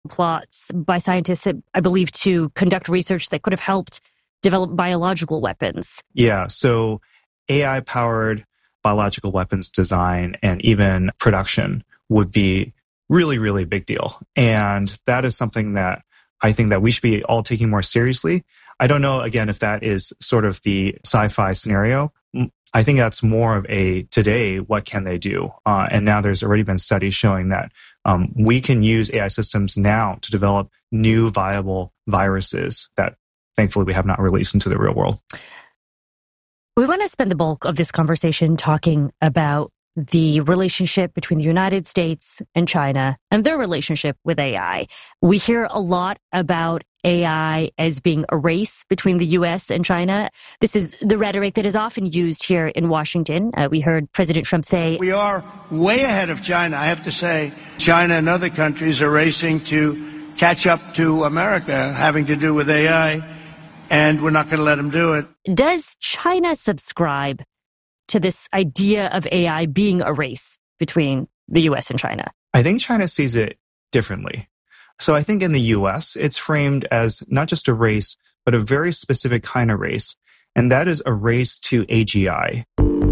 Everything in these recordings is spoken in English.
plots by scientists, I believe, to conduct research that could have helped develop biological weapons. Yeah, so AI-powered biological weapons design and even production would be really, really big deal. And that is something that I think that we should be all taking more seriously. I don't know, again, if that is sort of the sci-fi scenario. I think that's more of a today, what can they do? And now there's already been studies showing that we can use AI systems now to develop new viable viruses that thankfully we have not released into the real world. We want to spend the bulk of this conversation talking about the relationship between the United States and China and their relationship with AI. We hear a lot about AI as being a race between the US and China. This is the rhetoric that is often used here in Washington. We heard President Trump say, "We are way ahead of China." I have to say, China and other countries are racing to catch up to America, having to do with AI, and we're not going to let them do it. Does China subscribe to this idea of AI being a race between the US and China? I think China sees it differently. So I think in the US, it's framed as not just a race, but a very specific kind of race. And that is a race to AGI.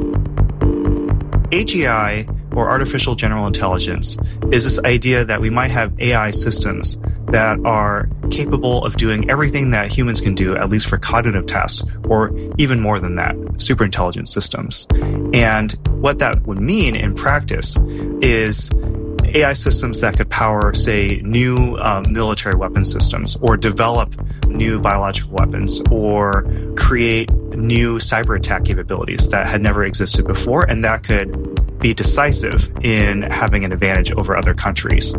AGI, or artificial general intelligence, is this idea that we might have AI systems that are capable of doing everything that humans can do, at least for cognitive tasks, or even more than that, superintelligent systems. And what that would mean in practice is AI systems that could power, say, new military weapon systems, or develop new biological weapons, or create new cyber attack capabilities that had never existed before, and that could be decisive in having an advantage over other countries.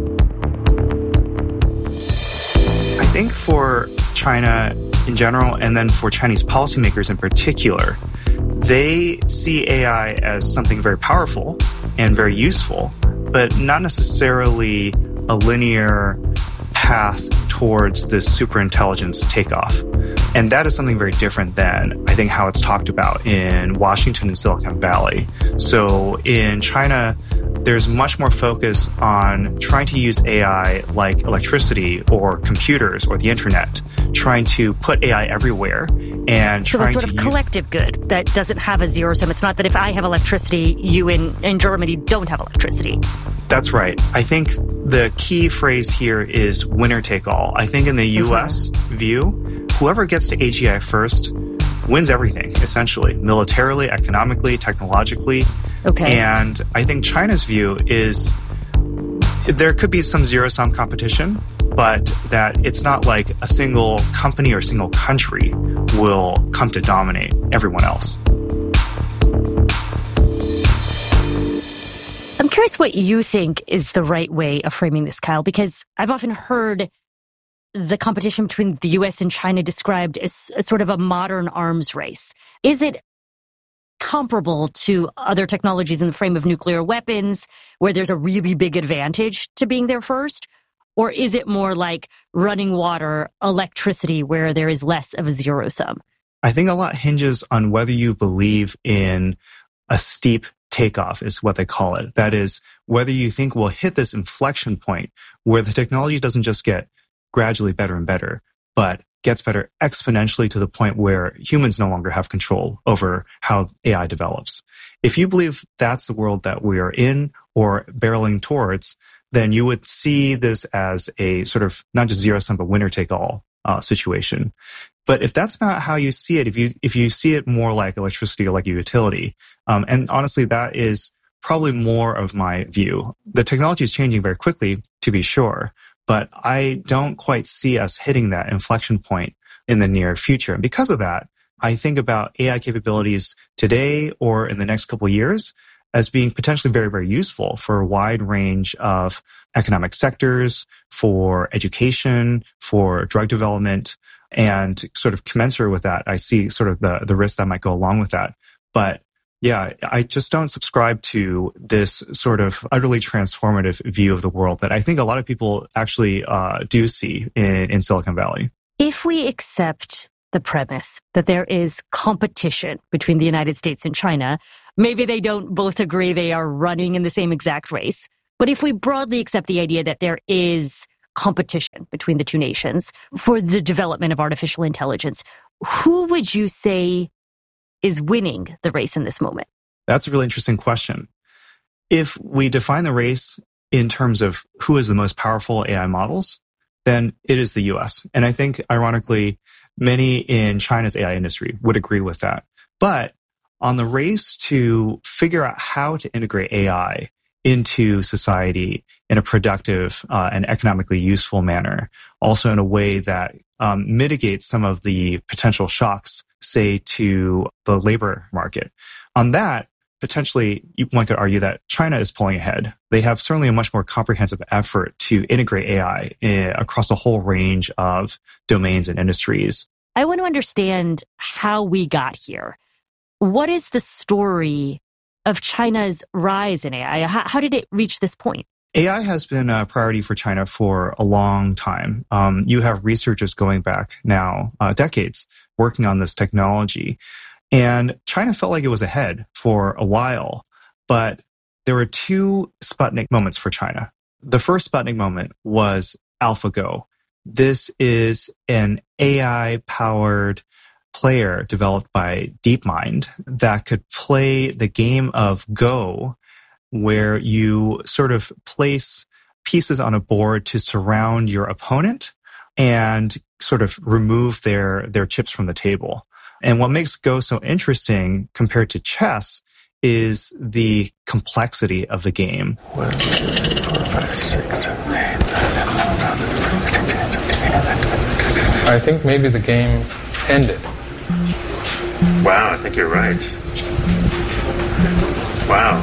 I think for China in general, and then for Chinese policymakers in particular, they see AI as something very powerful and very useful, but not necessarily a linear path towards this superintelligence takeoff. And that is something very different than, I think, how it's talked about in Washington and Silicon Valley. So in China, there's much more focus on trying to use AI like electricity or computers or the internet, trying to put AI everywhere and so trying a sort of collective good that doesn't have a zero sum. It's not that if I have electricity, you in Germany don't have electricity. That's right. I think the key phrase here is winner take all. I think in the US view, whoever gets to AGI first wins everything, essentially, militarily, economically, technologically. Okay. And I think China's view is there could be some zero-sum competition, but that it's not like a single company or single country will come to dominate everyone else. I'm curious what you think is the right way of framing this, Kyle, because I've often heard the competition between the US and China described as a sort of a modern arms race. Is it comparable to other technologies in the frame of nuclear weapons, where there's a really big advantage to being there first? Or is it more like running water, electricity, where there is less of a zero sum? I think a lot hinges on whether you believe in a steep takeoff, is what they call it. That is, whether you think we'll hit this inflection point where the technology doesn't just get gradually better and better, but gets better exponentially to the point where humans no longer have control over how AI develops. If you believe that's the world that we are in or barreling towards, then you would see this as a sort of not just zero sum, but winner take all situation. But if that's not how you see it, if you see it more like electricity or like a utility, and honestly, that is probably more of my view. The technology is changing very quickly, to be sure, but I don't quite see us hitting that inflection point in the near future. And because of that, I think about AI capabilities today or in the next couple of years as being potentially very, very useful for a wide range of economic sectors, for education, for drug development, and sort of commensurate with that, I see sort of the risk that might go along with that. But yeah, I just don't subscribe to this sort of utterly transformative view of the world that I think a lot of people actually do see in Silicon Valley. If we accept the premise that there is competition between the United States and China, maybe they don't both agree they are running in the same exact race. But if we broadly accept the idea that there is competition between the two nations for the development of artificial intelligence, who would you say is winning the race in this moment? That's a really interesting question. If we define the race in terms of who is the most powerful AI models, then it is the US. And I think, ironically, many in China's AI industry would agree with that. But on the race to figure out how to integrate AI into society in a productive and economically useful manner, also in a way that mitigates some of the potential shocks, say, to the labor market. On that, potentially, one could argue that China is pulling ahead. They have certainly a much more comprehensive effort to integrate AI across a whole range of domains and industries. I want to understand how we got here. What is the story of China's rise in AI? How did it reach this point? AI has been a priority for China for a long time. You have researchers going back now decades working on this technology. And China felt like it was ahead for a while, but there were two Sputnik moments for China. The first Sputnik moment was AlphaGo. This is an AI-powered player developed by DeepMind that could play the game of Go, where you sort of place pieces on a board to surround your opponent and sort of remove their chips from the table. And what makes Go so interesting compared to chess is the complexity of the game. 1, 2, 3, 4, 5, 6, 7, 8, 9, 10, 11, 12, 13, 14, 15, 16, 17, 18, 19. I think maybe the game ended. Wow, I think you're right. Wow.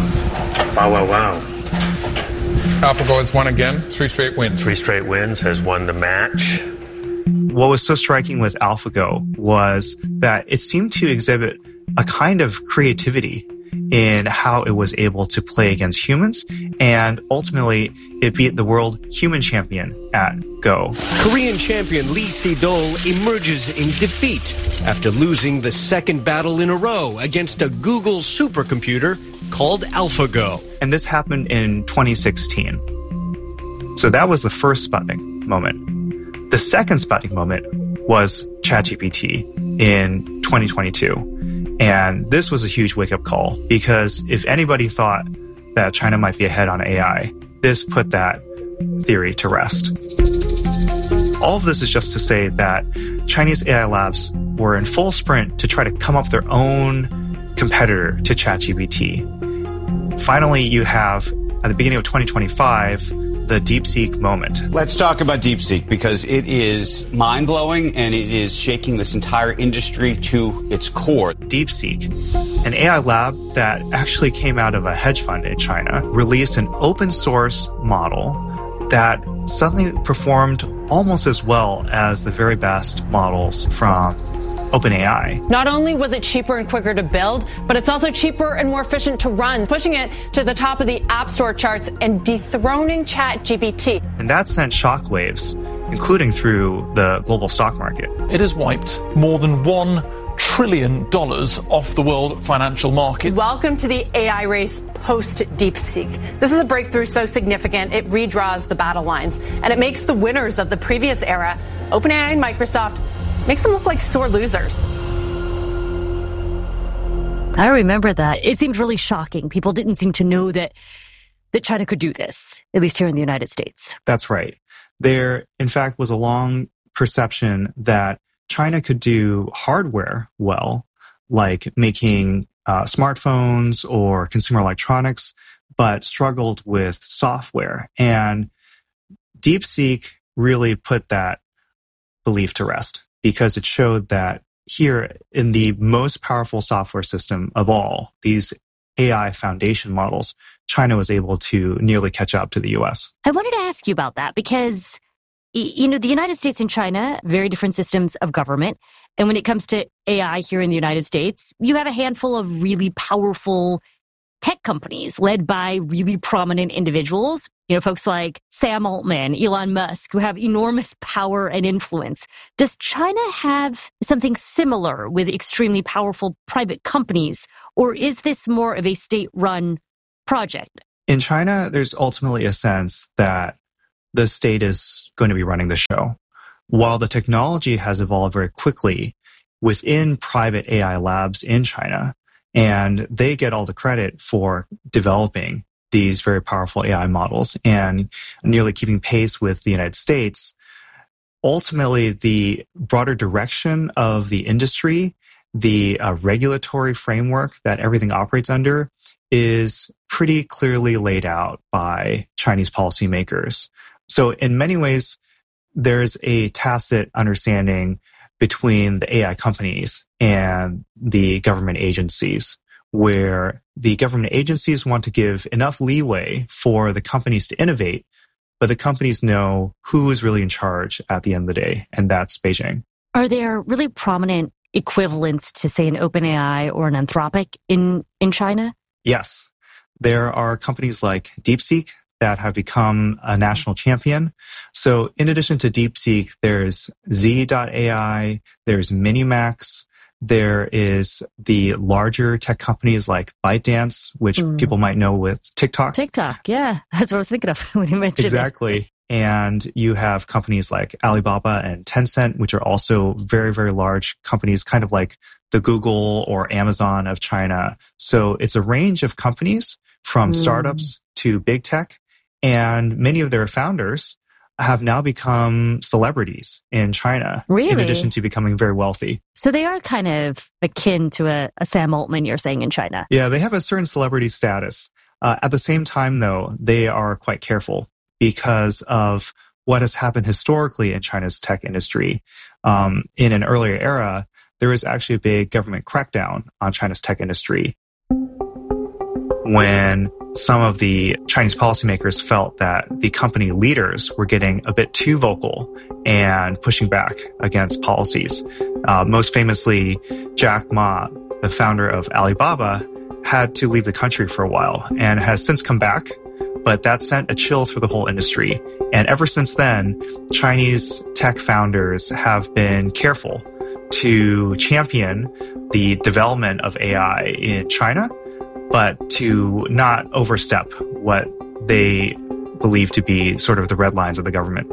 AlphaGo has won again, 3 straight wins. 3 straight wins, has won the match. What was so striking with AlphaGo was that it seemed to exhibit a kind of creativity in how it was able to play against humans, and ultimately it beat the world human champion at Go. Korean champion Lee Sedol emerges in defeat after losing the second battle in a row against a Google supercomputer called AlphaGo. And this happened in 2016. So that was the first Sputnik moment. The second Sputnik moment was ChatGPT in 2022. And this was a huge wake-up call because if anybody thought that China might be ahead on AI, this put that theory to rest. All of this is just to say that Chinese AI labs were in full sprint to try to come up with their own competitor to ChatGPT. Finally, you have, at the beginning of 2025, the DeepSeek moment. Let's talk about DeepSeek because it is mind-blowing and it is shaking this entire industry to its core. DeepSeek, an AI lab that actually came out of a hedge fund in China, released an open source model that suddenly performed almost as well as the very best models from OpenAI. Not only was it cheaper and quicker to build, but it's also cheaper and more efficient to run, pushing it to the top of the App Store charts and dethroning ChatGPT. And that sent shockwaves, including through the global stock market. It has wiped more than $1 trillion off the world financial market. Welcome to the AI race post DeepSeek. This is a breakthrough so significant it redraws the battle lines, and it makes the winners of the previous era, OpenAI and Microsoft, makes them look like sore losers. I remember that. It seemed really shocking. People didn't seem to know that China could do this, at least here in the United States. That's right. There, in fact, was a long perception that China could do hardware well, like making smartphones or consumer electronics, but struggled with software. And DeepSeek really put that belief to rest, because it showed that here in the most powerful software system of all, these AI foundation models, China was able to nearly catch up to the US. I wanted to ask you about that because, you know, the United States and China, very different systems of government. And when it comes to AI here in the United States, you have a handful of really powerful tech companies led by really prominent individuals, you know, folks like Sam Altman, Elon Musk, who have enormous power and influence. Does China have something similar with extremely powerful private companies, or is this more of a state-run project? In China, there's ultimately a sense that the state is going to be running the show. While the technology has evolved very quickly within private AI labs in China, and they get all the credit for developing these very powerful AI models and nearly keeping pace with the United States, ultimately the broader direction of the industry, the regulatory framework that everything operates under is pretty clearly laid out by Chinese policymakers. So in many ways, there's a tacit understanding between the AI companies and the government agencies, where the government agencies want to give enough leeway for the companies to innovate, but the companies know who is really in charge at the end of the day, and that's Beijing. Are there really prominent equivalents to, say, an OpenAI or an Anthropic in China? Yes. There are companies like DeepSeek that have become a national champion. So in addition to DeepSeek, there's Z.AI, there's Minimax, there is the larger tech companies like ByteDance, which people might know with TikTok. TikTok, yeah. That's what I was thinking of when you mentioned Exactly. it. And you have companies like Alibaba and Tencent, which are also very, very large companies, kind of like the Google or Amazon of China. So it's a range of companies from startups to big tech. And many of their founders have now become celebrities in China, really? In addition to becoming very wealthy. So they are kind of akin to a Sam Altman, you're saying, in China. Yeah, they have a certain celebrity status. At the same time, though, they are quite careful because of what has happened historically in China's tech industry. In an earlier era, there was actually a big government crackdown on China's tech industry when some of the Chinese policymakers felt that the company leaders were getting a bit too vocal and pushing back against policies. Most famously, Jack Ma, the founder of Alibaba, had to leave the country for a while and has since come back, but that sent a chill through the whole industry. And ever since then, Chinese tech founders have been careful to champion the development of AI in China, but to not overstep what they believe to be sort of the red lines of the government.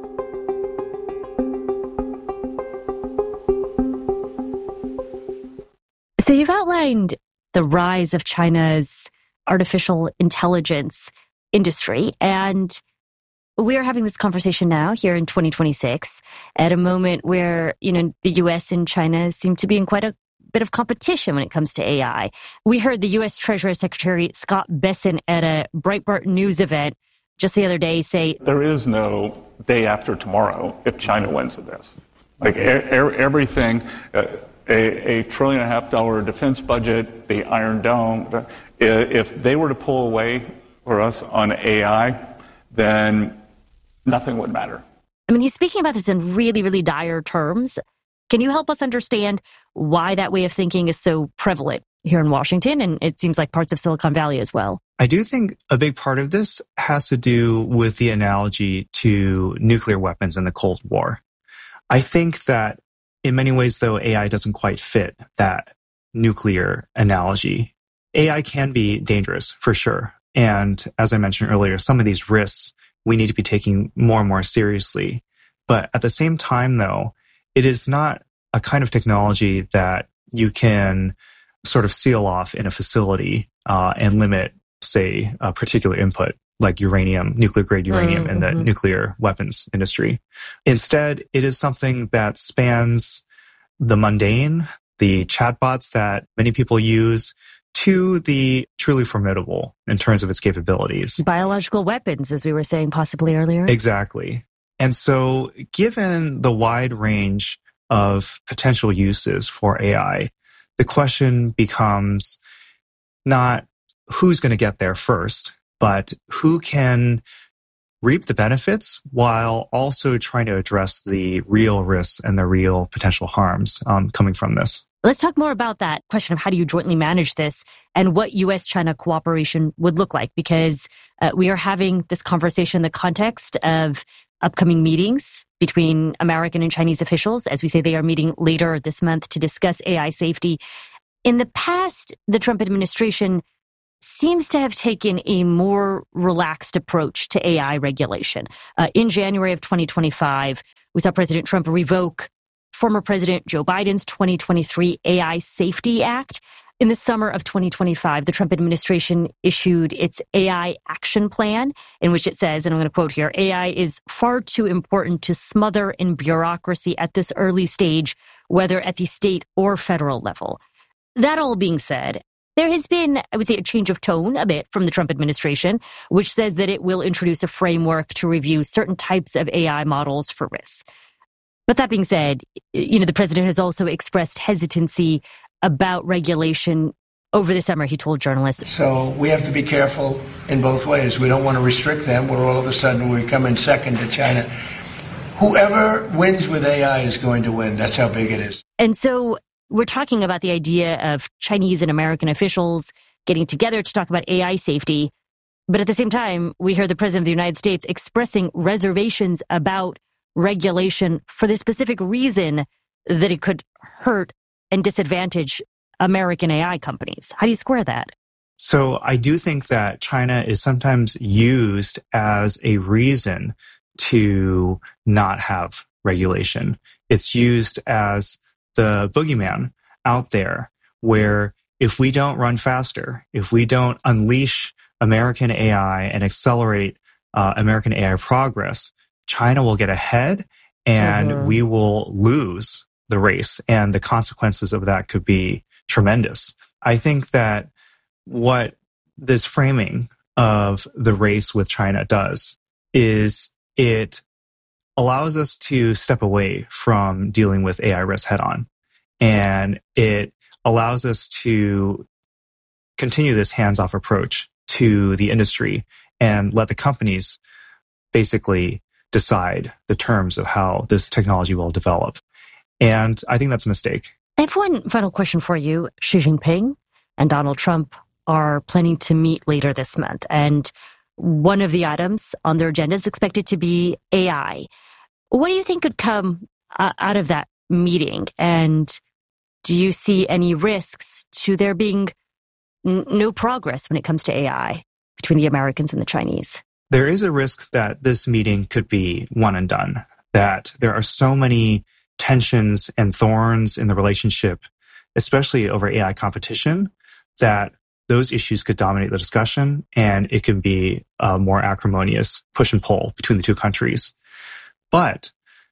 So you've outlined the rise of China's artificial intelligence industry, and we are having this conversation now here in 2026 at a moment where, the US and China seem to be in quite a bit of competition when it comes to AI. We heard the U.S. Treasury Secretary Scott Bessent at a Breitbart News event just the other day say, there is no day after tomorrow if China wins at this. Like everything, a $1.5 trillion defense budget, the Iron Dome, if they were to pull away for us on AI, then nothing would matter. I mean, he's speaking about this in really, really dire terms. Can you help us understand why that way of thinking is so prevalent here in Washington, and it seems like parts of Silicon Valley as well? I do think a big part of this has to do with the analogy to nuclear weapons in the Cold War. I think that in many ways, though, AI doesn't quite fit that nuclear analogy. AI can be dangerous, for sure. And as I mentioned earlier, some of these risks we need to be taking more and more seriously. But at the same time, though, it is not a kind of technology that you can sort of seal off in a facility and limit, say, a particular input like uranium, nuclear-grade uranium in the nuclear weapons industry. Instead, it is something that spans the mundane, the chatbots that many people use, to the truly formidable in terms of its capabilities. Biological weapons, as we were saying possibly earlier. Exactly. And so given the wide range of potential uses for AI, the question becomes not who's going to get there first, but who can reap the benefits while also trying to address the real risks and the real potential harms coming from this. Let's talk more about that question of how do you jointly manage this and what U.S.-China cooperation would look like, because we are having this conversation in the context of upcoming meetings between American and Chinese officials. As we say, they are meeting later this month to discuss AI safety. In the past, the Trump administration seems to have taken a more relaxed approach to AI regulation. In January of 2025, we saw President Trump revoke former President Joe Biden's 2023 AI Safety Act. In the summer of 2025, the Trump administration issued its AI Action Plan, in which it says, and I'm going to quote here, AI is far too important to smother in bureaucracy at this early stage, whether at the state or federal level. That all being said, there has been, I would say, a change of tone a bit from the Trump administration, which says that it will introduce a framework to review certain types of AI models for risks. But that being said, the president has also expressed hesitancy about regulation over the summer, he told journalists. So we have to be careful in both ways. We don't want to restrict them where all of a sudden we come in second to China. Whoever wins with AI is going to win. That's how big it is. And so we're talking about the idea of Chinese and American officials getting together to talk about AI safety. But at the same time, we hear the president of the United States expressing reservations about regulation for the specific reason that it could hurt and disadvantage American AI companies. How do you square that? So I do think that China is sometimes used as a reason to not have regulation. It's used as the boogeyman out there where if we don't run faster, if we don't unleash American AI and accelerate American AI progress, China will get ahead and we will lose the race, and the consequences of that could be tremendous. I think that what this framing of the race with China does is it allows us to step away from dealing with AI risk head on. And it allows us to continue this hands-off approach to the industry and let the companies basically decide the terms of how this technology will develop. And I think that's a mistake. I have one final question for you. Xi Jinping and Donald Trump are planning to meet later this month. And one of the items on their agenda is expected to be AI. What do you think could come out of that meeting? And do you see any risks to there being no progress when it comes to AI between the Americans and the Chinese? There is a risk that this meeting could be one and done, that there are so many tensions and thorns in the relationship, especially over AI competition, that those issues could dominate the discussion and it can be a more acrimonious push and pull between the two countries. But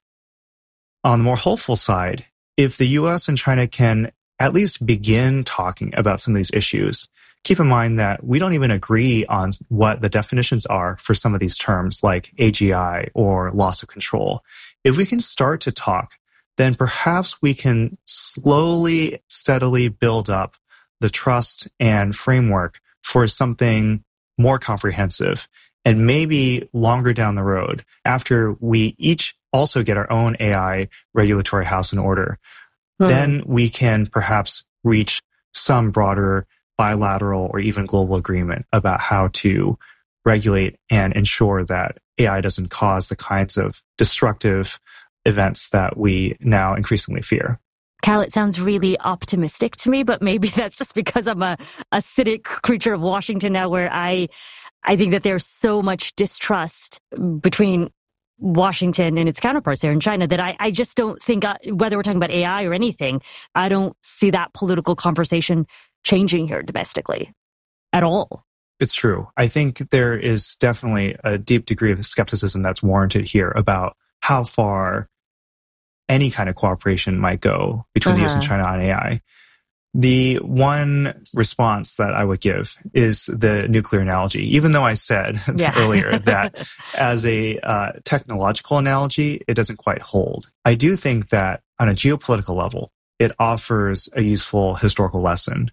on the more hopeful side, if the US and China can at least begin talking about some of these issues, keep in mind that we don't even agree on what the definitions are for some of these terms like AGI or loss of control. If we can start to talk, then perhaps we can slowly, steadily build up the trust and framework for something more comprehensive. And maybe longer down the road, after we each also get our own AI regulatory house in order, then we can perhaps reach some broader bilateral or even global agreement about how to regulate and ensure that AI doesn't cause the kinds of destructive events that we now increasingly fear. Cal, it sounds really optimistic to me, but maybe that's just because I'm a cynic creature of Washington now, where I think that there's so much distrust between Washington and its counterparts there in China that I just don't think, whether we're talking about AI or anything, I don't see that political conversation changing here domestically at all. It's true. I think there is definitely a deep degree of skepticism that's warranted here about how far any kind of cooperation might go between the US and China on AI. The one response that I would give is the nuclear analogy, even though I said earlier that as a technological analogy, it doesn't quite hold. I do think that on a geopolitical level, it offers a useful historical lesson,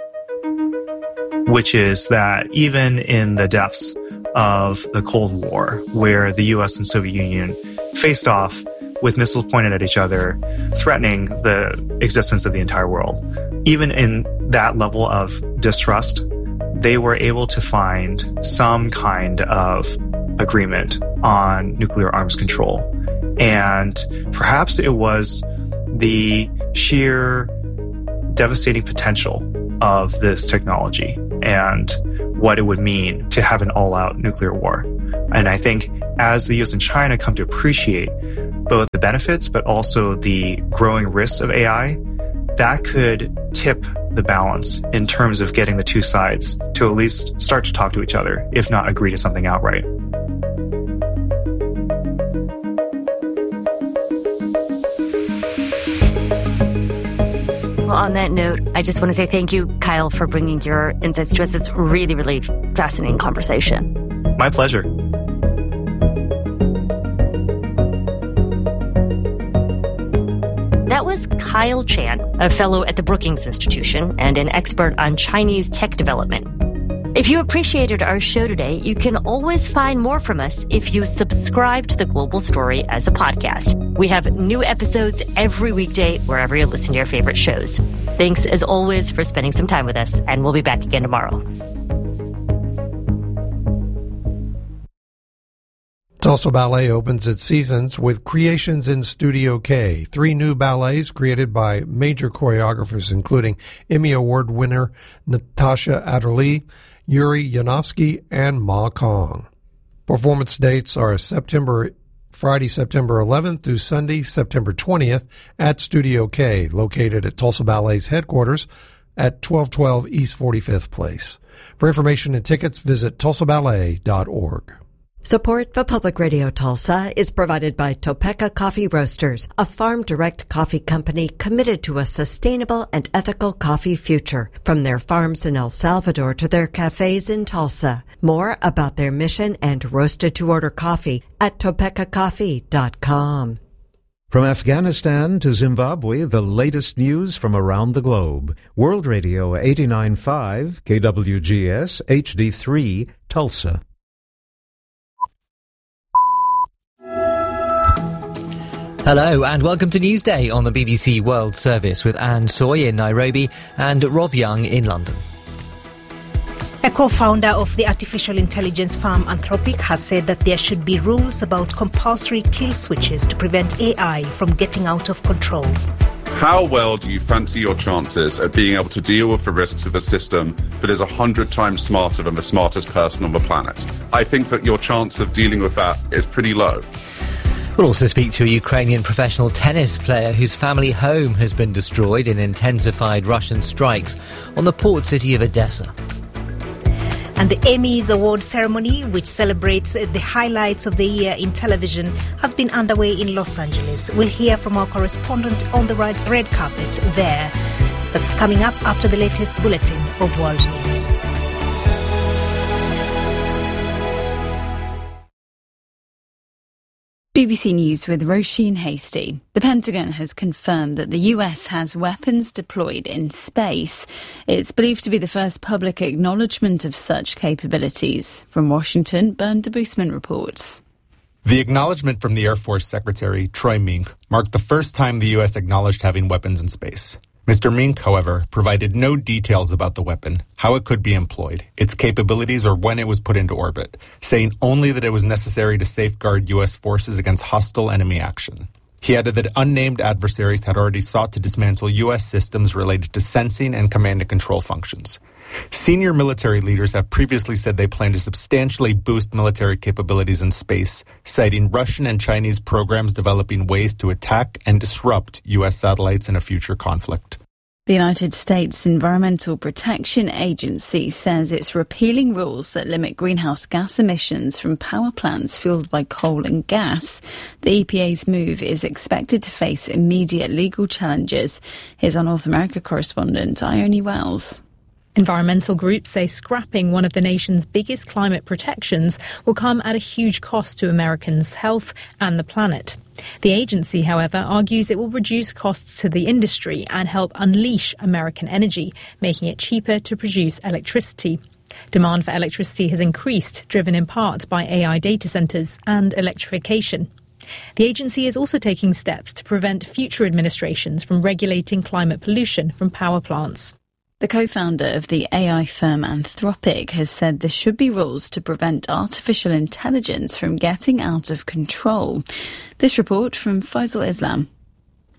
which is that even in the depths of the Cold War, where the US and Soviet Union faced off with missiles pointed at each other, threatening the existence of the entire world, even in that level of distrust, they were able to find some kind of agreement on nuclear arms control. And perhaps it was the sheer devastating potential of this technology and what it would mean to have an all-out nuclear war. And I think as the US and China come to appreciate both the benefits but also the growing risks of AI, that could tip the balance in terms of getting the two sides to at least start to talk to each other, if not agree to something outright. Well, on that note, I just want to say thank you, Kyle, for bringing your insights to us. It's really, really fascinating conversation. My pleasure. That was Kyle Chan, a fellow at the Brookings Institution and an expert on Chinese tech development. If you appreciated our show today, you can always find more from us if you subscribe to The Global Story as a podcast. We have new episodes every weekday wherever you listen to your favorite shows. Thanks, as always, for spending some time with us, and we'll be back again tomorrow. Tulsa Ballet opens its seasons with Creations in Studio K, 3 new ballets created by major choreographers, including Emmy Award winner Natasha Adderley, Yuri Yanovsky, and Ma Kong. Performance dates are Friday, September 11th through Sunday, September 20th at Studio K, located at Tulsa Ballet's headquarters at 1212 East 45th Place. For information and tickets, visit tulsaballet.org. Support for Public Radio Tulsa is provided by Topeka Coffee Roasters, a farm-direct coffee company committed to a sustainable and ethical coffee future, from their farms in El Salvador to their cafes in Tulsa. More about their mission and roasted-to-order coffee at topekacoffee.com. From Afghanistan to Zimbabwe, the latest news from around the globe. World Radio 89.5, KWGS, HD3, Tulsa. Hello and welcome to Newsday on the BBC World Service with Anne Soy in Nairobi and Rob Young in London. A co-founder of the artificial intelligence firm Anthropic has said that there should be rules about compulsory kill switches to prevent AI from getting out of control. How well do you fancy your chances at being able to deal with the risks of a system that is 100 times smarter than the smartest person on the planet? I think that your chance of dealing with that is pretty low. We'll also speak to a Ukrainian professional tennis player whose family home has been destroyed in intensified Russian strikes on the port city of Odessa. And the Emmys award ceremony, which celebrates the highlights of the year in television, has been underway in Los Angeles. We'll hear from our correspondent on the red carpet there. That's coming up after the latest bulletin of world news. BBC News with Roisin Hasty. The Pentagon has confirmed that the US has weapons deployed in space. It's believed to be the first public acknowledgement of such capabilities. From Washington, Bernd de Boosman reports. The acknowledgement from the Air Force Secretary, Troy Mink, marked the first time the U.S. acknowledged having weapons in space. Mr. Mink, however, provided no details about the weapon, how it could be employed, its capabilities, or when it was put into orbit, saying only that it was necessary to safeguard U.S. forces against hostile enemy action. He added that unnamed adversaries had already sought to dismantle U.S. systems related to sensing and command and control functions. Senior military leaders have previously said they plan to substantially boost military capabilities in space, citing Russian and Chinese programs developing ways to attack and disrupt U.S. satellites in a future conflict. The United States Environmental Protection Agency says it's repealing rules that limit greenhouse gas emissions from power plants fueled by coal and gas. The EPA's move is expected to face immediate legal challenges. Here's our North America correspondent, Ione Wells. Environmental groups say scrapping one of the nation's biggest climate protections will come at a huge cost to Americans' health and the planet. The agency, however, argues it will reduce costs to the industry and help unleash American energy, making it cheaper to produce electricity. Demand for electricity has increased, driven in part by AI data centers and electrification. The agency is also taking steps to prevent future administrations from regulating climate pollution from power plants. The co-founder of the AI firm Anthropic has said there should be rules to prevent artificial intelligence from getting out of control. This report from Faisal Islam.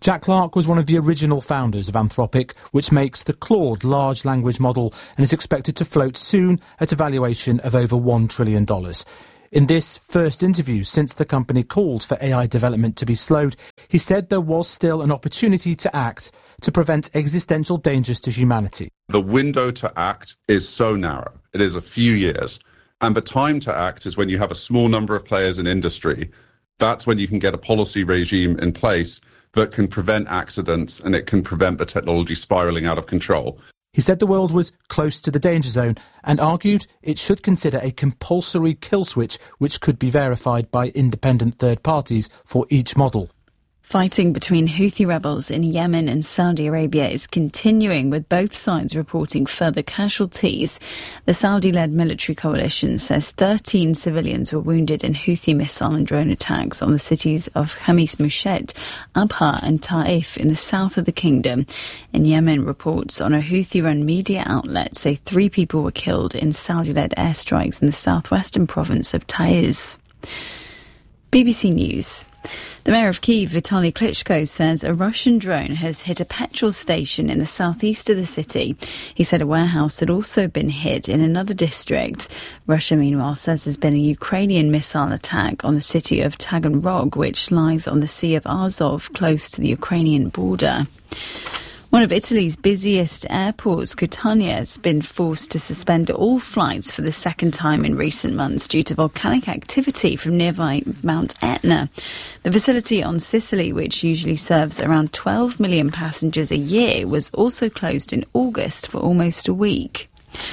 Jack Clark was one of the original founders of Anthropic, which makes the Claude large language model and is expected to float soon at a valuation of over $1 trillion. In this first interview since the company called for AI development to be slowed, he said there was still an opportunity to act to prevent existential dangers to humanity. The window to act is so narrow. It is a few years. And the time to act is when you have a small number of players in industry. That's when you can get a policy regime in place that can prevent accidents and it can prevent the technology spiralling out of control. He said the world was close to the danger zone and argued it should consider a compulsory kill switch which could be verified by independent third parties for each model. Fighting between Houthi rebels in Yemen and Saudi Arabia is continuing, with both sides reporting further casualties. The Saudi-led military coalition says 13 civilians were wounded in Houthi missile and drone attacks on the cities of Khamis Mushet, Abha and Ta'if in the south of the kingdom. In Yemen, reports on a Houthi-run media outlet say 3 people were killed in Saudi-led airstrikes in the southwestern province of Taiz. BBC News. The mayor of Kyiv, Vitaly Klitschko, says a Russian drone has hit a petrol station in the southeast of the city. He said a warehouse had also been hit in another district. Russia, meanwhile, says there's been a Ukrainian missile attack on the city of Taganrog, which lies on the Sea of Azov, close to the Ukrainian border. One of Italy's busiest airports, Catania, has been forced to suspend all flights for the second time in recent months due to volcanic activity from nearby Mount Etna. The facility on Sicily, which usually serves around 12 million passengers a year, was also closed in August for almost a week.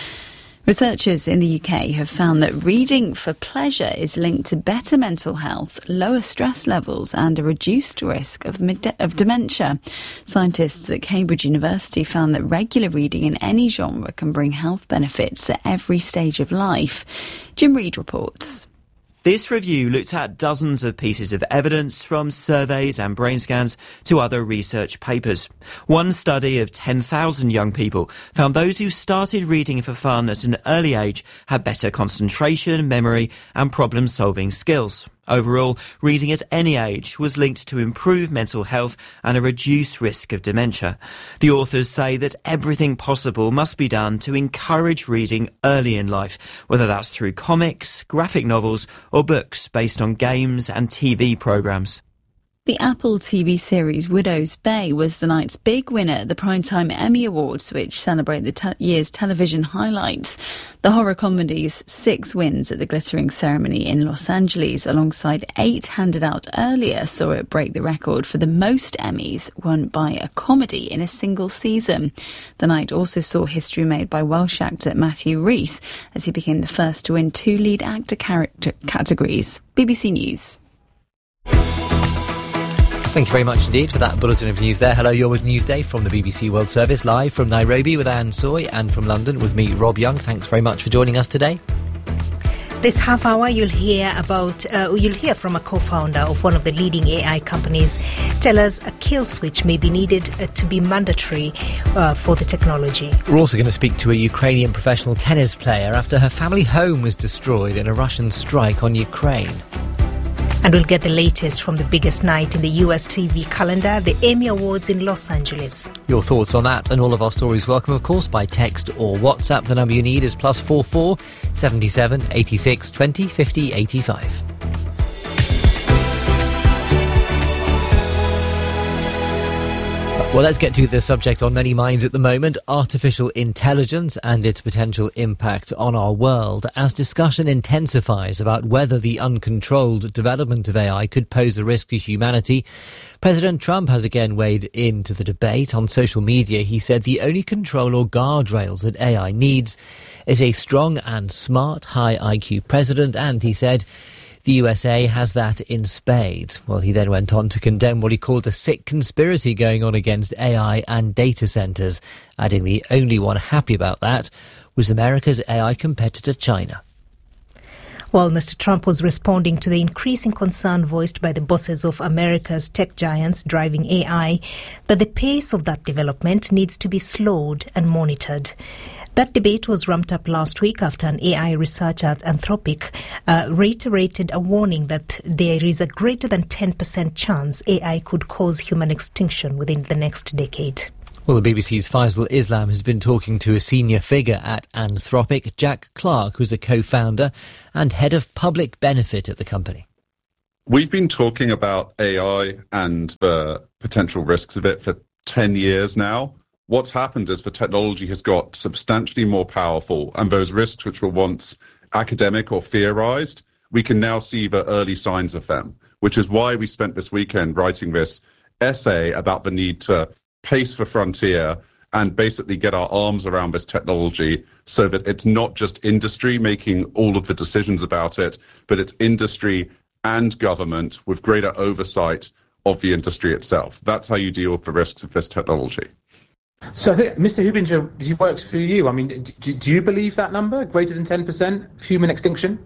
Researchers in the UK have found that reading for pleasure is linked to better mental health, lower stress levels and a reduced risk of dementia. Scientists at Cambridge University found that regular reading in any genre can bring health benefits at every stage of life. Jim Reid reports. This review looked at dozens of pieces of evidence, from surveys and brain scans to other research papers. One study of 10,000 young people found those who started reading for fun at an early age had better concentration, memory and problem-solving skills. Overall, reading at any age was linked to improved mental health and a reduced risk of dementia. The authors say that everything possible must be done to encourage reading early in life, whether that's through comics, graphic novels or books based on games and TV programmes. The Apple TV series Widow's Bay was the night's big winner at the Primetime Emmy Awards, which celebrate the year's television highlights. The horror comedy's 6 wins at the glittering ceremony in Los Angeles, alongside 8 handed out earlier, saw it break the record for the most Emmys won by a comedy in a single season. The night also saw history made by Welsh actor Matthew Rhys, as he became the first to win 2 lead actor categories. BBC News. Thank you very much indeed for that bulletin of news there. Hello, you're with Newsday from the BBC World Service, live from Nairobi with Anne Soy, and from London with me, Rob Young. Thanks very much for joining us today. This half hour, you'll hear from a co-founder of one of the leading AI companies. Tell us a kill switch may be needed to be mandatory for the technology. We're also going to speak to a Ukrainian professional tennis player after her family home was destroyed in a Russian strike on Ukraine. And we'll get the latest from the biggest night in the US TV calendar, the Emmy Awards in Los Angeles. Your thoughts on that and all of our stories welcome, of course, by text or WhatsApp. The number you need is +44 77 86 20 50 85. Well, let's get to the subject on many minds at the moment, artificial intelligence and its potential impact on our world, as discussion intensifies about whether the uncontrolled development of AI could pose a risk to humanity. President Trump has again weighed into the debate. On social media, he said the only control or guardrails that AI needs is a strong and smart, high IQ president, and he said the USA has that in spades. Well, he then went on to condemn what he called a sick conspiracy going on against AI and data centres, adding the only one happy about that was America's AI competitor China. Well, Mr. Trump was responding to the increasing concern voiced by the bosses of America's tech giants driving AI that the pace of that development needs to be slowed and monitored. That debate was ramped up last week after an AI researcher at Anthropic reiterated a warning that there is a greater than 10% chance AI could cause human extinction within the next decade. Well, the BBC's Faisal Islam has been talking to a senior figure at Anthropic, Jack Clark, who's a co-founder and head of public benefit at the company. We've been talking about AI and the potential risks of it for 10 years now. What's happened is the technology has got substantially more powerful, and those risks which were once academic or theorized, we can now see the early signs of them, which is why we spent this weekend writing this essay about the need to pace the frontier and basically get our arms around this technology so that it's not just industry making all of the decisions about it, but it's industry and government with greater oversight of the industry itself. That's how you deal with the risks of this technology. So I think Mr. Hubinger, he works for you. I mean, do you believe that number, greater than 10% human extinction?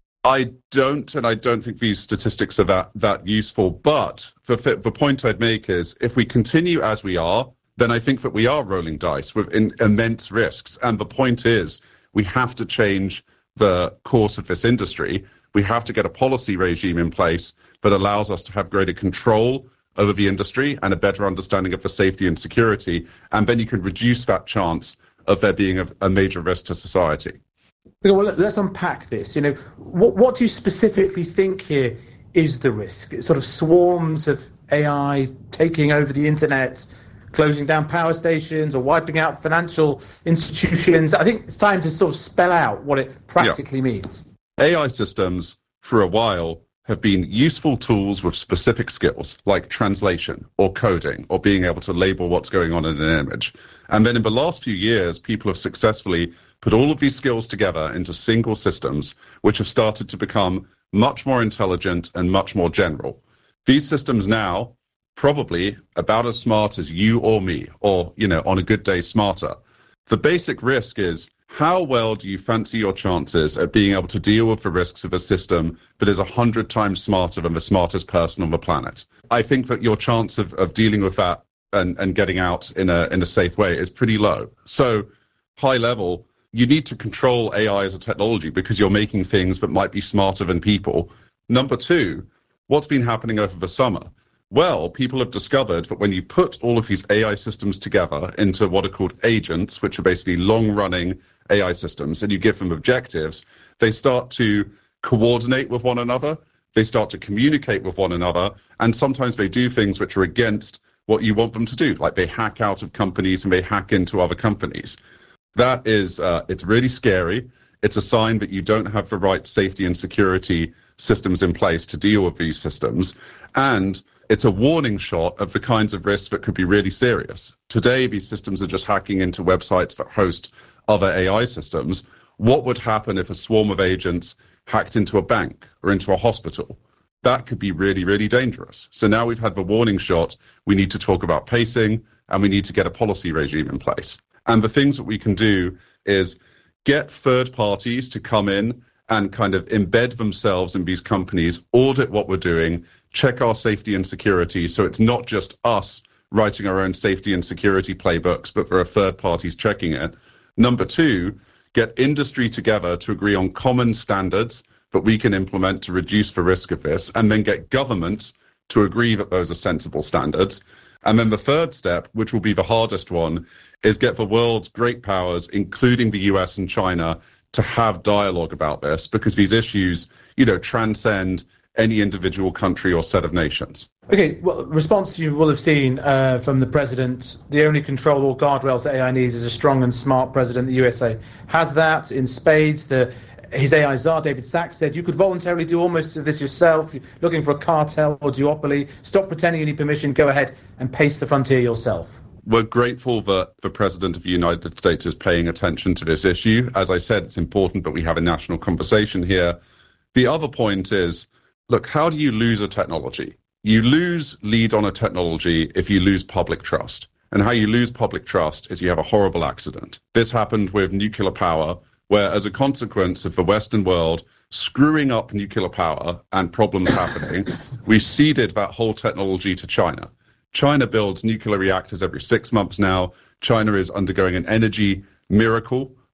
I don't, and I don't think these statistics are that useful. But the point I'd make is if we continue as we are, then I think that we are rolling dice with immense risks. And the point is we have to change the course of this industry. We have to get a policy regime in place that allows us to have greater control over the industry and a better understanding of the safety and security, and then you can reduce that chance of there being a major risk to society. Well, let's unpack this. You know, what do you specifically think here is the risk? It's sort of swarms of AI taking over the internet, closing down power stations or wiping out financial institutions. I think it's time to sort of spell out what it practically means. AI systems, for a while, have been useful tools with specific skills like translation or coding or being able to label what's going on in an image. And then in the last few years, people have successfully put all of these skills together into single systems, which have started to become much more intelligent and much more general. These systems now, probably about as smart as you or me, or, you know, on a good day, smarter. The basic risk is, how well do you fancy your chances at being able to deal with the risks of a system that is 100 times smarter than the smartest person on the planet? I think that your chance of dealing with that and getting out in a safe way is pretty low. So, high level, you need to control AI as a technology because you're making things that might be smarter than people. Number two, what's been happening over the summer? Well, people have discovered that when you put all of these AI systems together into what are called agents, which are basically long-running AI systems, and you give them objectives, they start to coordinate with one another, they start to communicate with one another, and sometimes they do things which are against what you want them to do, like they hack out of companies and they hack into other companies. That is, it's really scary. It's a sign that you don't have the right safety and security systems in place to deal with these systems. And it's a warning shot of the kinds of risks that could be really serious. Today, these systems are just hacking into websites that host other AI systems. What would happen if a swarm of agents hacked into a bank or into a hospital? That could be really, really dangerous. So now we've had the warning shot. We need to talk about pacing, and we need to get a policy regime in place. And the things that we can do is get third parties to come in and kind of embed themselves in these companies, audit what we're doing, check our safety and security. So it's not just us writing our own safety and security playbooks, but there are third parties checking it. Number two, get industry together to agree on common standards that we can implement to reduce the risk of this, and then get governments to agree that those are sensible standards. And then the third step, which will be the hardest one, is get the world's great powers, including the US and China, to have dialogue about this, because these issues, you know, transcend any individual country or set of nations. Okay, well, response you will have seen from the president, the only control or guardrails that AI needs is a strong and smart president. The USA has that in spades. His AI czar, David Sachs, said you could voluntarily do almost of this yourself. You're looking for a cartel or duopoly. Stop pretending you need permission. Go ahead and pace the frontier yourself. We're grateful that the President of the United States is paying attention to this issue. As I said, it's important that we have a national conversation here. The other point is, look, how do you lose a technology? You lose lead on a technology if you lose public trust. And how you lose public trust is you have a horrible accident. This happened with nuclear power, where as a consequence of the Western world screwing up nuclear power and problems happening, we ceded that whole technology to China. China builds nuclear reactors every 6 months now. China is undergoing an energy miracle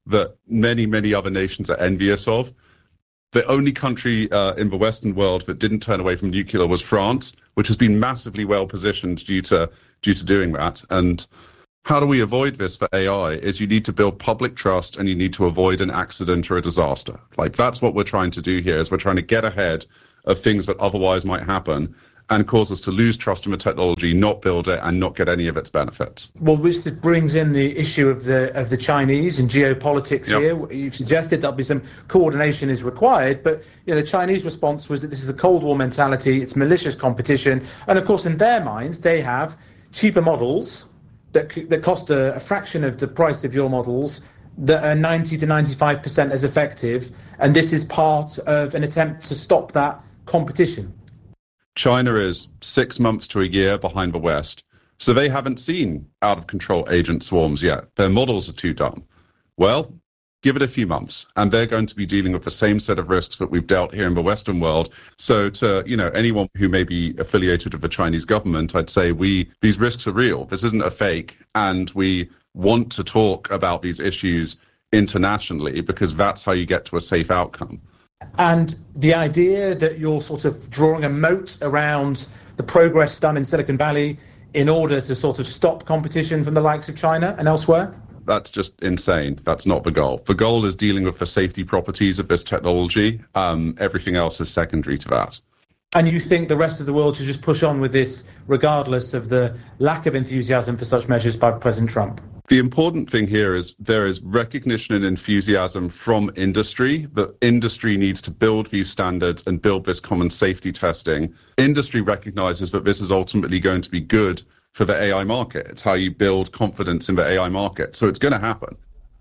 that many, many other nations are envious of. The only country in the Western world that didn't turn away from nuclear was France, which has been massively well positioned due to doing that. And how do we avoid this for AI is you need to build public trust and you need to avoid an accident or a disaster. Like, that's what we're trying to do here, is we're trying to get ahead of things that otherwise might happen and cause us to lose trust in the technology, not build it, and not get any of its benefits. Well, which brings in the issue of the Chinese and geopolitics here. You've suggested there'll be some coordination is required, but the Chinese response was that this is a Cold War mentality, it's malicious competition, and of course in their minds they have cheaper models that cost a fraction of the price of your models, that are 90 to 95% as effective, and this is part of an attempt to stop that competition. China is 6 months to a year behind the West, so they haven't seen out-of-control agent swarms yet. Their models are too dumb. Well, give it a few months, and they're going to be dealing with the same set of risks that we've dealt here in the Western world. So to anyone who may be affiliated with the Chinese government, I'd say these risks are real. This isn't a fake, and we want to talk about these issues internationally because that's how you get to a safe outcome. And the idea that you're sort of drawing a moat around the progress done in Silicon Valley in order to sort of stop competition from the likes of China and elsewhere? That's just insane. That's not the goal. The goal is dealing with the safety properties of this technology. Everything else is secondary to that. And you think the rest of the world should just push on with this regardless of the lack of enthusiasm for such measures by President Trump? The important thing here is there is recognition and enthusiasm from industry that industry needs to build these standards and build this common safety testing. Industry recognizes that this is ultimately going to be good for the AI market. It's how you build confidence in the AI market. So it's going to happen.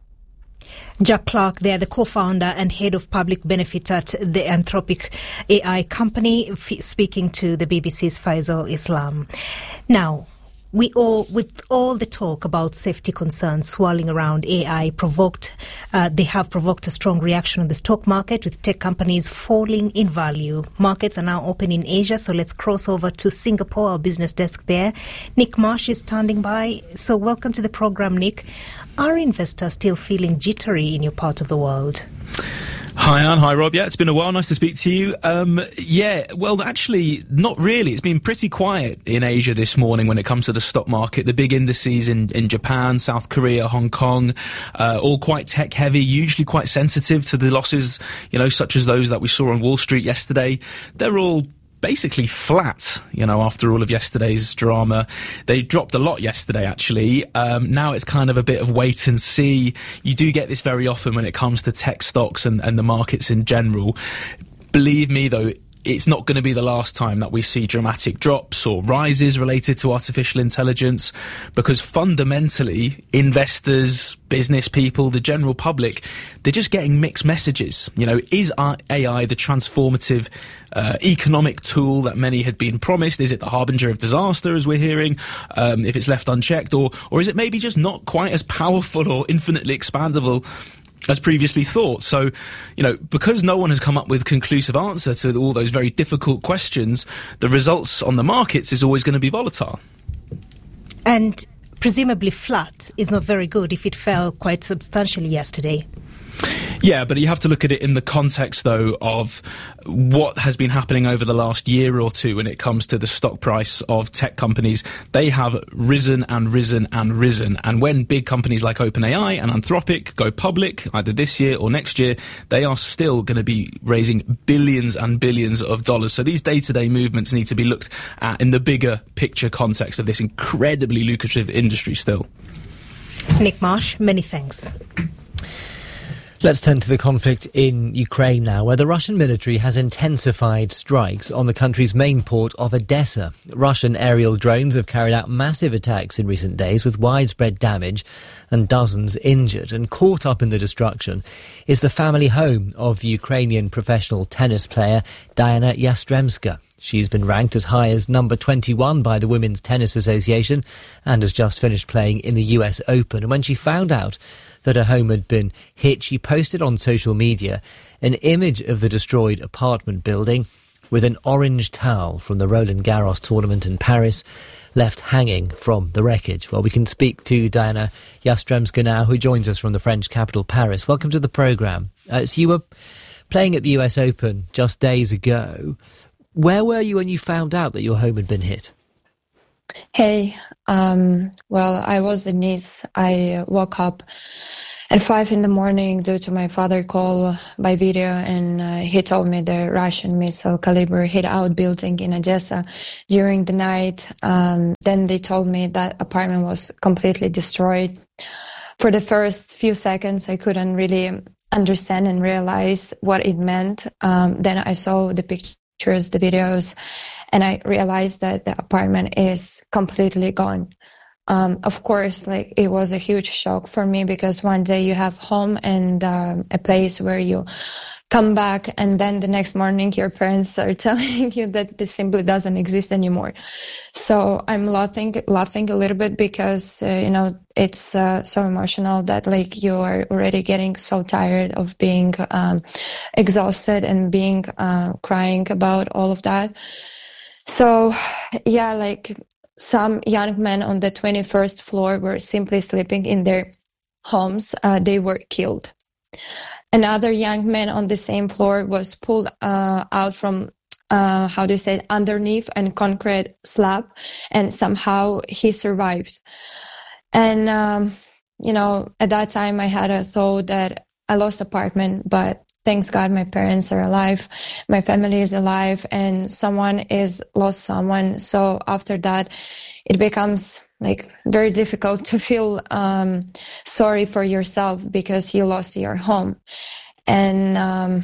Jack Clark, they're the co-founder and head of public benefit at the Anthropic AI company, speaking to the BBC's Faisal Islam. Now, with all the talk about safety concerns swirling around AI, they have provoked a strong reaction on the stock market, with tech companies falling in value. Markets are now open in Asia, so let's cross over to Singapore, our business desk there. Nick Marsh is standing by. So welcome to the program, Nick. Are investors still feeling jittery in your part of the world? Hi, Anne. Hi, Rob. Yeah, it's been a while. Nice to speak to you. Well, actually, not really. It's been pretty quiet in Asia this morning when it comes to the stock market. The big indices in Japan, South Korea, Hong Kong, all quite tech-heavy, usually quite sensitive to the losses, such as those that we saw on Wall Street yesterday. They're all basically flat, after all of yesterday's drama. They dropped a lot yesterday, actually. Now it's kind of a bit of wait and see. You do get this very often when it comes to tech stocks and the markets in general. Believe me, though, it's not going to be the last time that we see dramatic drops or rises related to artificial intelligence, because fundamentally, investors, business people, the general public, they're just getting mixed messages. Is AI the transformative economic tool that many had been promised? Is it the harbinger of disaster, as we're hearing, if it's left unchecked? Or is it maybe just not quite as powerful or infinitely expandable as previously thought? So, because no one has come up with conclusive answer to all those very difficult questions, the results on the markets is always going to be volatile. And presumably flat is not very good if it fell quite substantially yesterday. Yeah, but you have to look at it in the context, though, of what has been happening over the last year or two when it comes to the stock price of tech companies. They have risen and risen and risen. And when big companies like OpenAI and Anthropic go public, either this year or next year, they are still going to be raising billions and billions of dollars. So these day-to-day movements need to be looked at in the bigger picture context of this incredibly lucrative industry still. Nick Marsh, many thanks. Let's turn to the conflict in Ukraine now, where the Russian military has intensified strikes on the country's main port of Odessa. Russian aerial drones have carried out massive attacks in recent days with widespread damage and dozens injured. And caught up in the destruction is the family home of Ukrainian professional tennis player Diana Yastremska. She's been ranked as high as number 21 by the Women's Tennis Association and has just finished playing in the US Open. And when she found out that her home had been hit, she posted on social media an image of the destroyed apartment building with an orange towel from the Roland Garros tournament in Paris left hanging from the wreckage. Well, we can speak to Diana Yastremska now, who joins us from the French capital, Paris. Welcome to the programme. So you were playing at the US Open just days ago. Where were you when you found out that your home had been hit? Hey, well, I was in Nice. I woke up at 5 a.m. due to my father call by video, and he told me the Russian missile caliber hit outbuilding in Odessa during the night. Then they told me that apartment was completely destroyed. For the first few seconds, I couldn't really understand and realize what it meant. Then I saw the pictures, the videos, and I realized that the apartment is completely gone. Of course, like, it was a huge shock for me, because one day you have home and a place where you come back, and then the next morning your parents are telling you that this simply doesn't exist anymore. So I'm laughing a little bit, because it's so emotional that, like, you are already getting so tired of being exhausted and being crying about all of that. So yeah, like, some young men on the 21st floor were simply sleeping in their homes. They were killed. Another young man on the same floor was pulled out from, underneath a concrete slab, and somehow he survived. And, at that time I had a thought that I lost apartment, but thanks God, my parents are alive, my family is alive, and someone is lost someone. So after that, it becomes like very difficult to feel sorry for yourself, because you lost your home, and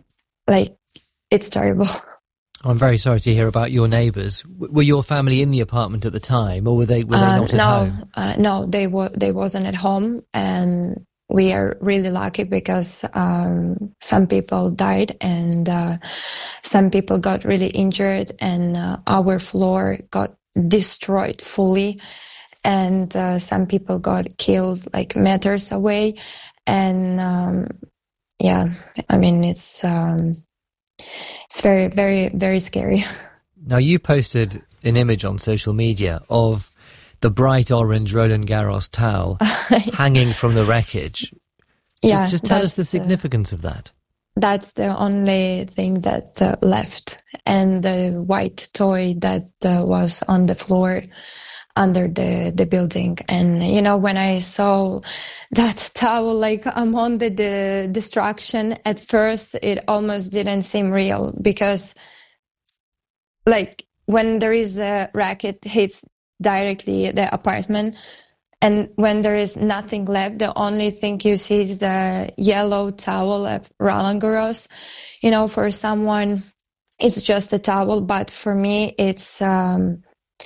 it's terrible. I'm very sorry to hear about your neighbours. Were your family in the apartment at the time, or were they not at home? No, they wasn't at home, and we are really lucky, because some people died, and some people got really injured, and our floor got destroyed fully, and some people got killed like meters away. And it's very, very, very scary. Now, you posted an image on social media of the bright orange Roland Garros towel hanging from the wreckage. Yeah, just tell us the significance of that. That's the only thing that left, and the white toy that was on the floor under the building. And when I saw that towel like among the destruction, at first it almost didn't seem real, because like when there is a wreck, it hits directly the apartment, and when there is nothing left, the only thing you see is the yellow towel of Roland Garros. For someone it's just a towel, but for me it's Roland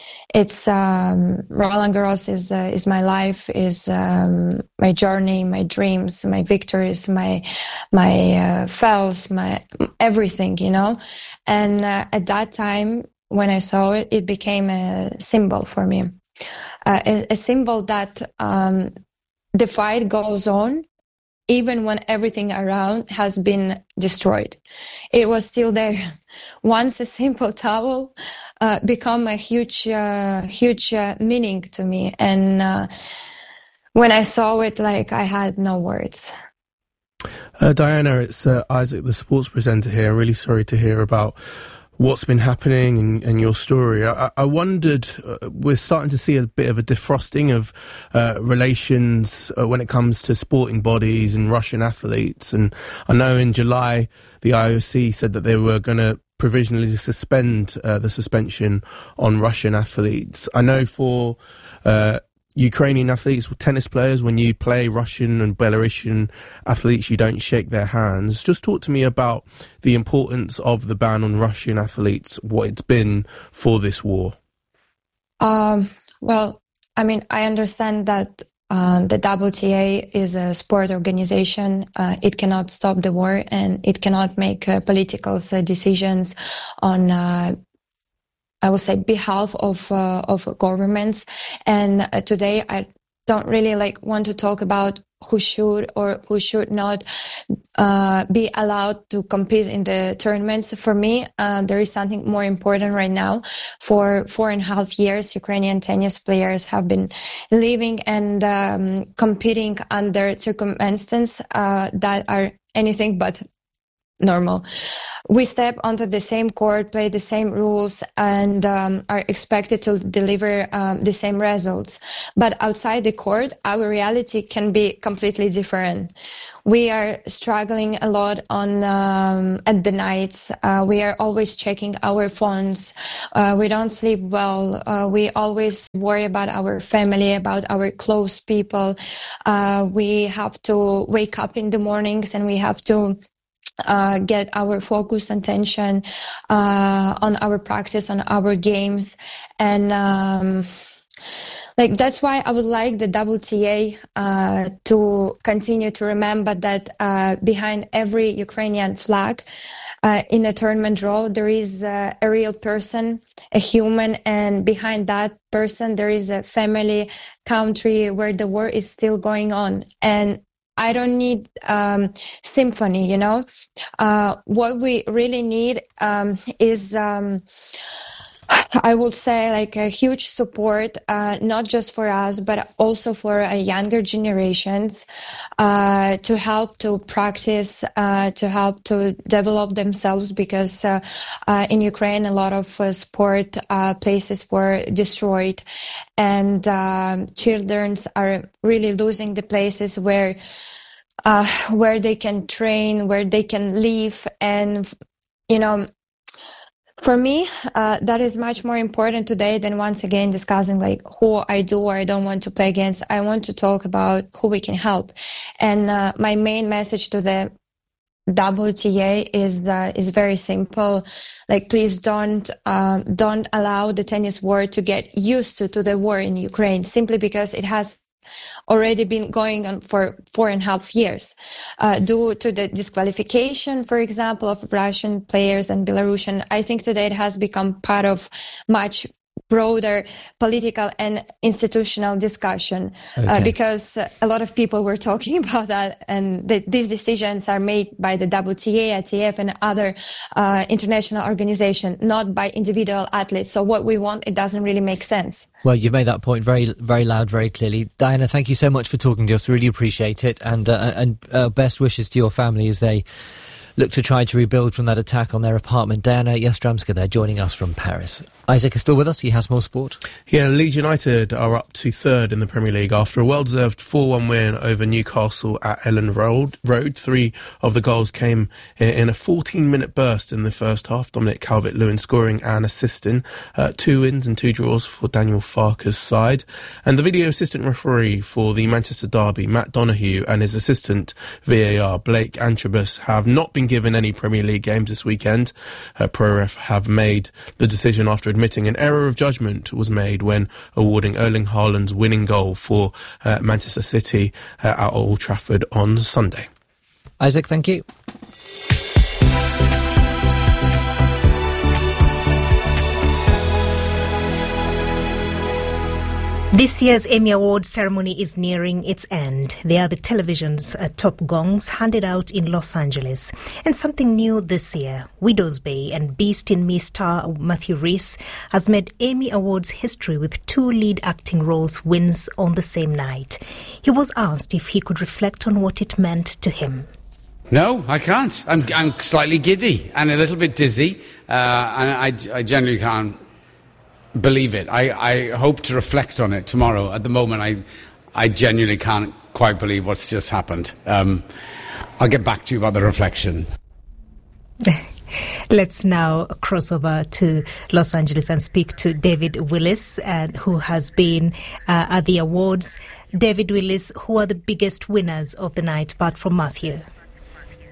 Garros is my life, is my journey, my dreams, my victories, my fails, my everything, and at that time when I saw it, it became a symbol for me. A symbol that the fight goes on even when everything around has been destroyed. It was still there. Once a simple towel become a huge meaning to me. And when I saw it, like, I had no words. Diana, it's Isaac, the sports presenter here. I'm really sorry to hear about what's been happening and your story. I wondered, we're starting to see a bit of a defrosting of relations when it comes to sporting bodies and Russian athletes. And I know in July, the IOC said that they were going to provisionally suspend the suspension on Russian athletes. I know for Ukrainian athletes, tennis players, when you play Russian and Belarusian athletes, you don't shake their hands. Just talk to me about the importance of the ban on Russian athletes, what it's been for this war. Well, I mean, I understand that the WTA is a sport organization. It cannot stop the war, and it cannot make political decisions on I would say behalf of governments. And today I don't really want to talk about who should or who should not be allowed to compete in the tournaments. For me, there is something more important right now. For 4.5 years, Ukrainian tennis players have been living and competing under circumstances that are anything but normal. We step onto the same court, play the same rules, and are expected to deliver the same results. But outside the court, our reality can be completely different. We are struggling a lot on at the nights. We are always checking our phones. We don't sleep well. We always worry about our family, about our close people. We have to wake up in the mornings and we have to get our focus and attention on our practice, on our games. And that's why I would like the WTA to continue to remember that behind every Ukrainian flag in a tournament draw, there is a real person, a human, and behind that person, there is a family, country where the war is still going on. And I don't need symphony, what we really need is, I would say, a huge support, not just for us, but also for younger generations, to help to practice, to help to develop themselves, because in Ukraine, a lot of sport places were destroyed, and children are really losing the places where they can train, where they can live. And, for me, that is much more important today than once again discussing who I do or I don't want to play against. I want to talk about who we can help. And my main message to the WTA is very simple. Please don't allow the tennis war to get used to the war in Ukraine, simply because it has already been going on for 4.5 years, due to the disqualification, for example, of Russian players and Belarusian. I think today it has become part of much broader political and institutional discussion, because a lot of people were talking about that, and these decisions are made by the WTA, ITF, and other international organizations, not by individual athletes. So what we want, it doesn't really make sense. Well, you've made that point very, very loud, very clearly. Diana, thank you so much for talking to us. Really appreciate it, and best wishes to your family as they look to try to rebuild from that attack on their apartment. Diana Yastramska there, joining us from Paris. Isaac is still with us. He has more sport. Yeah, Leeds United are up to third in the Premier League after a well-deserved 4-1 win over Newcastle at Ellen Road. 3 of the goals came in a 14-minute burst in the first half. Dominic Calvert-Lewin scoring and assisting. 2 wins and 2 draws for Daniel Farke's side. And the video assistant referee for the Manchester derby, Matt Donoghue, and his assistant VAR, Blake Antrobus, have not been given any Premier League games this weekend. ProRef have made the decision after admitting an error of judgment was made when awarding Erling Haaland's winning goal for Manchester City at Old Trafford on Sunday. Isaac, thank you. This year's Emmy Awards ceremony is nearing its end. They are the television's top gongs handed out in Los Angeles. And something new this year, Widow's Bay and Beast in Me star Matthew Rhys has made Emmy Awards history with 2 lead acting roles wins on the same night. He was asked if he could reflect on what it meant to him. No, I can't. I'm slightly giddy and a little bit dizzy, and I generally can't believe it. I hope to reflect on it tomorrow. At the moment, I genuinely can't quite believe what's just happened. I'll get back to you about the reflection. Let's now cross over to Los Angeles and speak to David Willis, who has been at the awards. David Willis, who are the biggest winners of the night, apart from Matthew?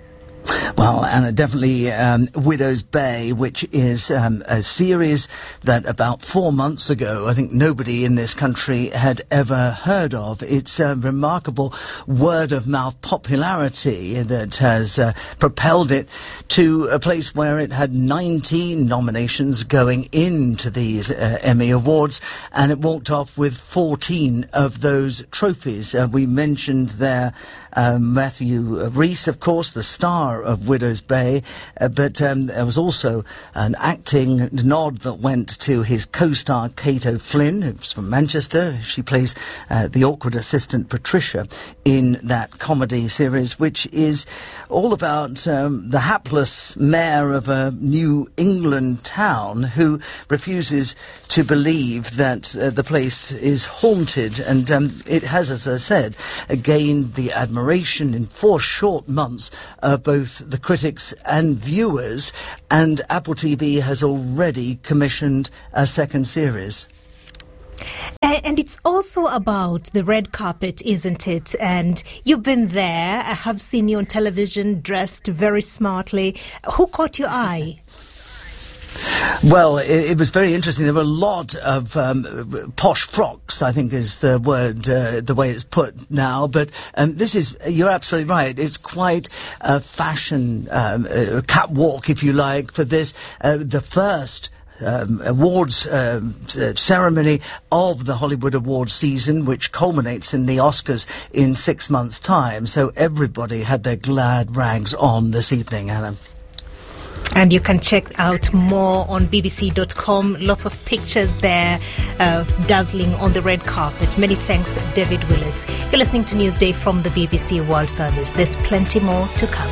Well, Anna, definitely Widow's Bay, which is a series that about 4 months ago, I think nobody in this country had ever heard of. It's a remarkable word-of-mouth popularity that has propelled it to a place where it had 19 nominations going into these Emmy Awards, and it walked off with 14 of those trophies. We mentioned there Matthew Rhys, of course, the star of Widow's Bay, but there was also an acting nod that went to his co-star Kate O'Flynn, who's from Manchester. She plays the awkward assistant Patricia in that comedy series, which is all about the hapless mayor of a New England town who refuses to believe that the place is haunted, and it has, as I said, gained the admiration in 4 short months both the critics and viewers, and Apple TV has already commissioned a second series. And it's also about the red carpet, isn't it? And you've been there. I have seen you on television dressed very smartly. Who caught your eye? Well, it was very interesting. There were a lot of posh frocks, I think is the word, the way it's put now. But this is, you're absolutely right. It's quite a fashion catwalk, if you like, for this. The first awards ceremony of the Hollywood Awards season, which culminates in the Oscars in 6 months' time. So everybody had their glad rags on this evening, Anna. And you can check out more on bbc.com. Lots of pictures there, dazzling on the red carpet. Many thanks, David Willis. You're listening to Newsday from the BBC World Service. There's plenty more to come.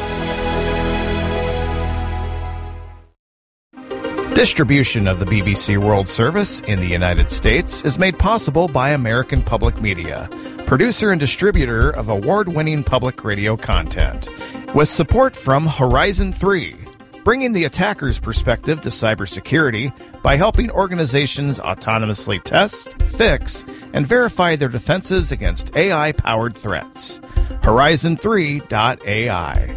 Distribution of the BBC World Service in the United States is made possible by American Public Media, producer and distributor of award-winning public radio content, with support from Horizon 3, bringing the attacker's perspective to cybersecurity by helping organizations autonomously test, fix, and verify their defenses against AI-powered threats. Horizon3.ai.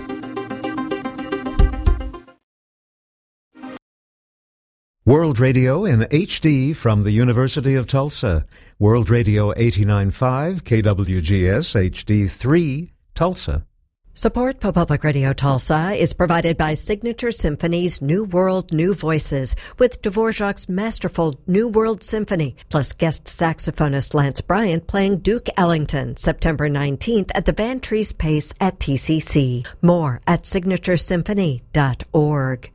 World Radio in HD from the University of Tulsa. World Radio 89.5 KWGS HD3 Tulsa. Support for Public Radio Tulsa is provided by Signature Symphony's New World, New Voices with Dvorak's masterful New World Symphony, plus guest saxophonist Lance Bryant playing Duke Ellington, September 19th at the Van Trees Pace at TCC. More at signaturesymphony.org.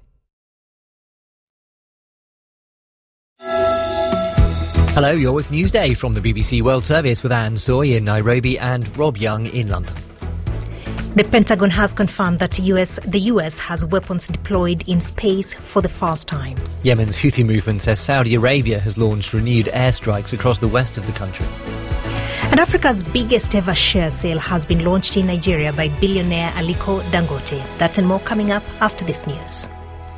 Hello, you're with Newsday from the BBC World Service with Anne Soy in Nairobi and Rob Young in London. The Pentagon has confirmed that the US has weapons deployed in space for the first time. Yemen's Houthi movement says Saudi Arabia has launched renewed airstrikes across the west of the country. And Africa's biggest ever share sale has been launched in Nigeria by billionaire Aliko Dangote. That and more coming up after this news.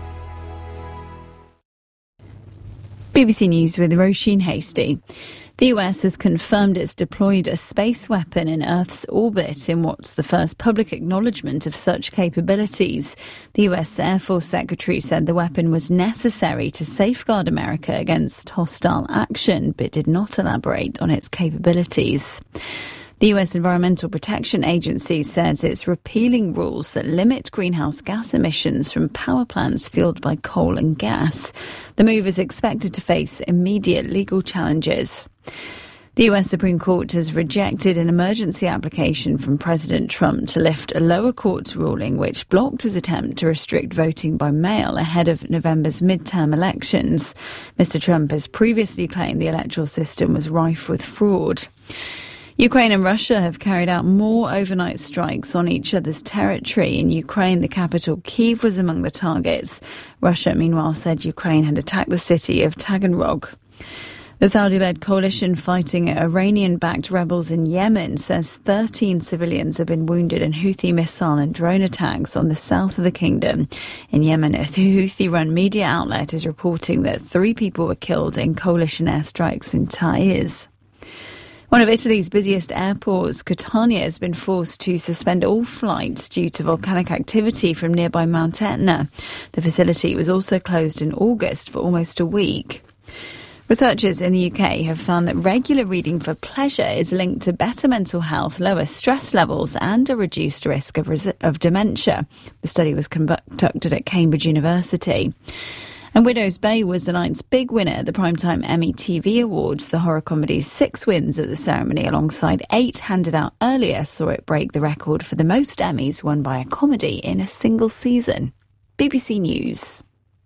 BBC News with Roisin Hasty. The US has confirmed it's deployed a space weapon in Earth's orbit in what's the first public acknowledgement of such capabilities. The US Air Force Secretary said the weapon was necessary to safeguard America against hostile action, but did not elaborate on its capabilities. The US Environmental Protection Agency says it's repealing rules that limit greenhouse gas emissions from power plants fueled by coal and gas. The move is expected to face immediate legal challenges. The US Supreme Court has rejected an emergency application from President Trump to lift a lower court's ruling which blocked his attempt to restrict voting by mail ahead of November's midterm elections. Mr. Trump has previously claimed the electoral system was rife with fraud. Ukraine and Russia have carried out more overnight strikes on each other's territory. In Ukraine, the capital, Kyiv, was among the targets. Russia, meanwhile, said Ukraine had attacked the city of Taganrog. The Saudi-led coalition fighting Iranian-backed rebels in Yemen says 13 civilians have been wounded in Houthi missile and drone attacks on the south of the kingdom. In Yemen, a Houthi-run media outlet is reporting that 3 people were killed in coalition airstrikes in Taiz. One of Italy's busiest airports, Catania, has been forced to suspend all flights due to volcanic activity from nearby Mount Etna. The facility was also closed in August for almost a week. Researchers in the UK have found that regular reading for pleasure is linked to better mental health, lower stress levels and a reduced risk of dementia. The study was conducted at Cambridge University. And Widow's Bay was the night's big winner at the Primetime Emmy TV Awards. The horror comedy's 6 wins at the ceremony, alongside 8 handed out earlier, saw it break the record for the most Emmys won by a comedy in a single season. BBC News.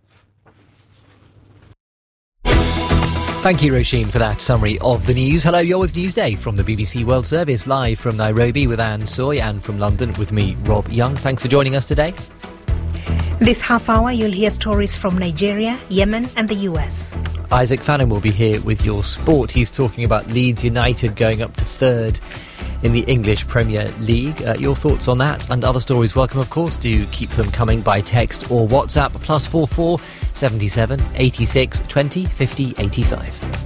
Thank you, Roisin, for that summary of the news. Hello, you're with Newsday from the BBC World Service, live from Nairobi with Anne Soy, and from London with me, Rob Young. Thanks for joining us today. This half hour, you'll hear stories from Nigeria, Yemen and the US. Isaac Fannin will be here with your sport. He's talking about Leeds United going up to third in the English Premier League. Your thoughts on that and other stories, welcome, of course. Do keep them coming by text or WhatsApp, +44 77 86 20 50 85.